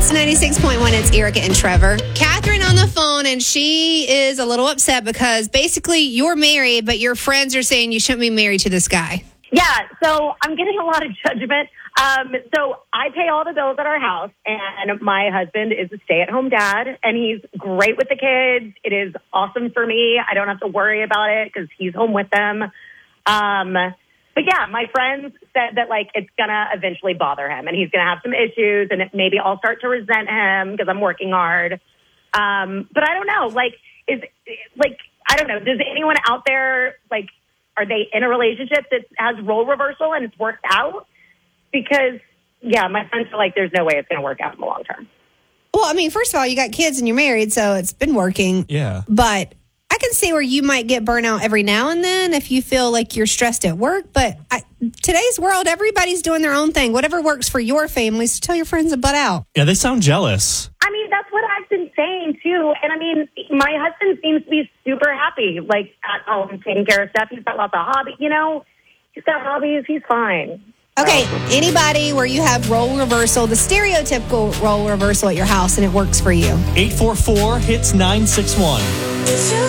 Hits 96.1. It's Erica and Trevor. Catherine on the phone, and she is a little upset because basically you're married, but your friends are saying you shouldn't be married to this guy. Yeah, so I'm getting a lot of judgment. So I pay all the bills at our house, and my husband is a stay-at-home dad, and he's great with the kids. It is awesome for me. I don't have to worry about it because he's home with them. But yeah, my friends said that it's gonna eventually bother him, and he's gonna have some issues, and maybe I'll start to resent him because I'm working hard. But I don't know. I don't know. Does anyone out there are they in a relationship that has role reversal and it's worked out? Because, yeah, my friends feel like there's no way it's going to work out in the long term. Well, I mean, first of all, you got kids and you're married, so it's been working. Yeah. But I can see where you might get burnout every now and then if you feel like you're stressed at work. But today's world, everybody's doing their own thing. Whatever works for your family, so tell your friends to butt out. Yeah, they sound jealous. I mean, that's what I've been saying, too. And, I mean, my husband seems to be super happy, at home, taking care of stuff. He's got lots of hobbies, He's got hobbies. He's fine. Okay, anybody where you have role reversal, the stereotypical role reversal at your house, and it works for you. 844 hits 961.